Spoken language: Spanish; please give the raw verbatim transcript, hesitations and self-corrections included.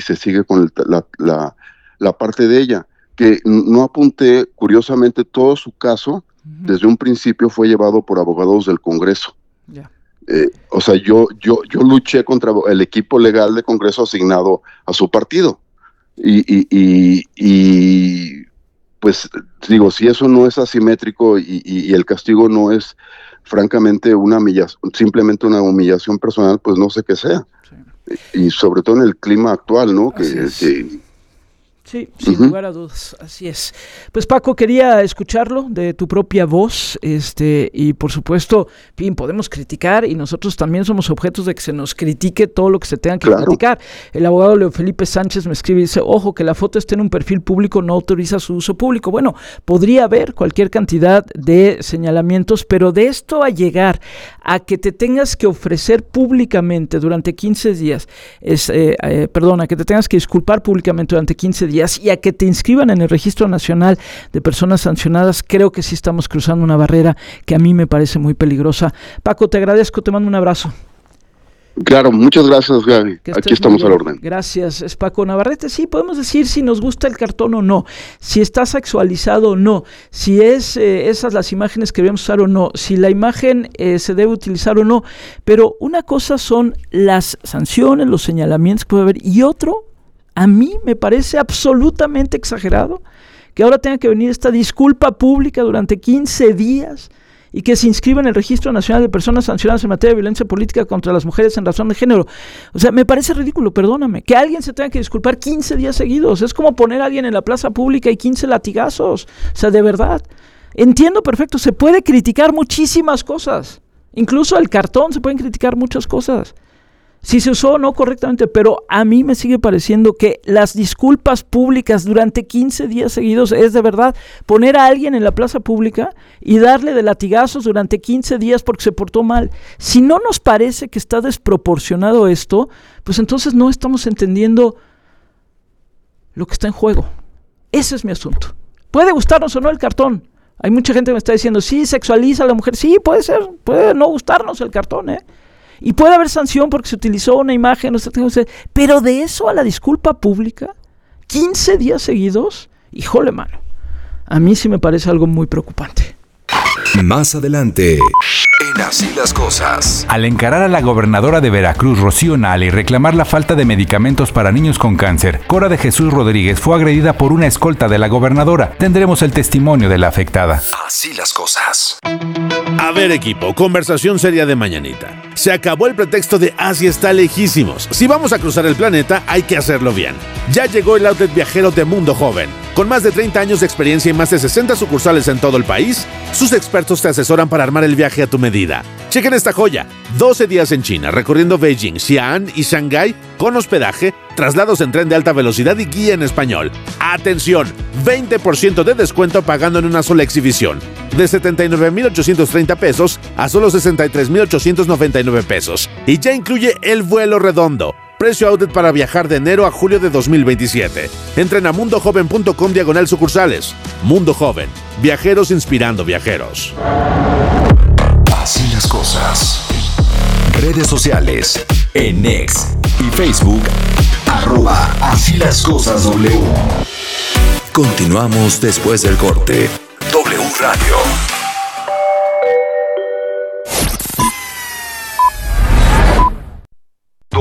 se sigue con el, la, la, la parte de ella. Que no apunté, curiosamente, todo su caso, uh-huh. desde un principio fue llevado por abogados del Congreso. Yeah. Eh, o sea, yo, yo, yo luché contra el equipo legal del Congreso asignado a su partido. Y, y, y, y pues digo, si eso no es asimétrico y, y, y el castigo no es francamente una humillación, simplemente una humillación personal, pues no sé qué sea. Sí. Y sobre todo en el clima actual, ¿no? Que, que Sí, sin uh-huh. lugar a dudas, así es. Pues Paco, quería escucharlo de tu propia voz, este, y por supuesto, bien, podemos criticar y nosotros también somos objetos de que se nos critique todo lo que se tenga que claro. criticar. El abogado Leo Felipe Sánchez me escribe y dice, ojo, que la foto esté en un perfil público no autoriza su uso público. Bueno, podría haber cualquier cantidad de señalamientos, pero de esto a llegar a que te tengas que ofrecer públicamente durante quince días, es, eh, eh, perdón, a que te tengas que disculpar públicamente durante quince días, y a que te inscriban en el Registro Nacional de Personas Sancionadas, creo que sí estamos cruzando una barrera que a mí me parece muy peligrosa. Paco, te agradezco, te mando un abrazo. Claro, muchas gracias, Gaby. Aquí estamos al orden. Gracias, es Paco Navarrete. Sí, podemos decir si nos gusta el cartón o no, si está sexualizado o no, si es eh, esas las imágenes que debemos usar o no, si la imagen eh, se debe utilizar o no, pero una cosa son las sanciones, los señalamientos que puede haber, y otro, a mí me parece absolutamente exagerado que ahora tenga que venir esta disculpa pública durante quince días y que se inscriba en el Registro Nacional de Personas Sancionadas en materia de violencia política contra las mujeres en razón de género. O sea, me parece ridículo, perdóname, que alguien se tenga que disculpar quince días seguidos. Es como poner a alguien en la plaza pública y quince latigazos. O sea, de verdad. Entiendo perfecto, se puede criticar muchísimas cosas. Incluso el cartón se pueden criticar muchas cosas. Si se usó o no correctamente, pero a mí me sigue pareciendo que las disculpas públicas durante quince días seguidos es de verdad poner a alguien en la plaza pública y darle de latigazos durante quince días porque se portó mal. Si no nos parece que está desproporcionado esto, pues entonces no estamos entendiendo lo que está en juego. Ese es mi asunto. Puede gustarnos o no el cartón. Hay mucha gente que me está diciendo, sí, sexualiza a la mujer. Sí, puede ser, puede no gustarnos el cartón, ¿eh? Y puede haber sanción porque se utilizó una imagen, pero de eso a la disculpa pública, quince días seguidos, híjole, mano, a mí sí me parece algo muy preocupante. Más adelante, en Así las Cosas. Al encarar a la gobernadora de Veracruz, Rocío Nale, y reclamar la falta de medicamentos para niños con cáncer, Cora de Jesús Rodríguez fue agredida por una escolta de la gobernadora. Tendremos el testimonio de la afectada. Así las cosas. A ver, equipo, conversación seria de mañanita. Se acabó el pretexto de Asia está lejísimos. Si vamos a cruzar el planeta, hay que hacerlo bien. Ya llegó el outlet viajero de Mundo Joven. Con más de treinta años de experiencia y más de sesenta sucursales en todo el país, sus expertos te asesoran para armar el viaje a tu medida. Chequen esta joya. doce días en China, recorriendo Beijing, Xi'an y Shanghái con hospedaje, traslados en tren de alta velocidad y guía en español. ¡Atención! veinte por ciento de descuento pagando en una sola exhibición. De setenta y nueve mil ochocientos treinta pesos a solo sesenta y tres mil ochocientos noventa y nueve pesos. Y ya incluye el vuelo redondo. Precio outlet para viajar de enero a julio de dos mil veintisiete. Entren a mundojoven punto com diagonal sucursales. Mundo Joven. Viajeros inspirando viajeros. Así las cosas. Redes sociales. En X y Facebook. Arroba Así las Cosas W. Continuamos después del corte. W Radio.